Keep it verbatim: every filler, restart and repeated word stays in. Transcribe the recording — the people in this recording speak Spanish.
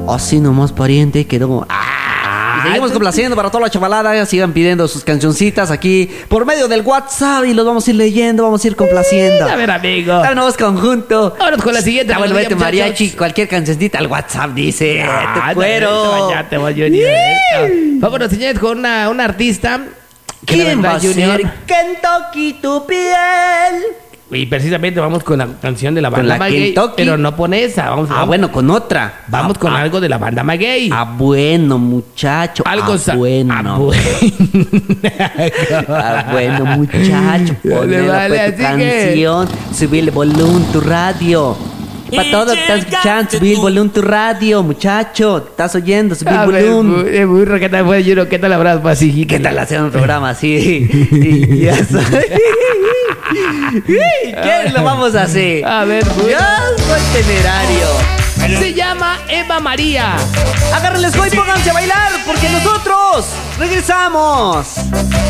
Así nomás, pariente, quedó. ¡Ah! Y seguimos complaciendo para toda la chavalada. Sigan pidiendo sus cancioncitas aquí por medio del WhatsApp y los vamos a ir leyendo, vamos a ir complaciendo. A ver, amigo. Estamos conjunto. Vámonos con la siguiente. Está bueno, melodía, vete, mariachi, muchachos. cualquier cancioncita al WhatsApp, dice. Ah, te cuero. Ya te voy, Junior. Vámonos, señores, con una, una artista. que la ¿Quién verdad, va a Junior, ser Kentucky tu piel? Y precisamente vamos con la canción de la Con banda la Maguey, Kentucky. pero no con esa. Vamos, Ah, vamos, bueno, con otra. vamos Ah, con ah, algo de la banda Maguey. Ah, bueno, muchacho. Algo ah, sa- bueno. ah, bueno. Ah, bueno, muchacho. Ponelo, vale, pues, tu así que- canción. Subir el volumen tu radio. Para todo que estás escuchando, subir el volumen tu radio, muchacho. ¿Estás oyendo? Subir el A ver, volumen. bu- eh, burro, ¿qué tal fue, Juro? ¿Qué tal habrás, pasijito? ¿Qué tal hacer un programa así? Y ya soy. ¿Qué lo vamos a hacer? A ver, burro. Ya soy temerario. Se llama Eva María. Agárrenles y pónganse a bailar porque nosotros regresamos.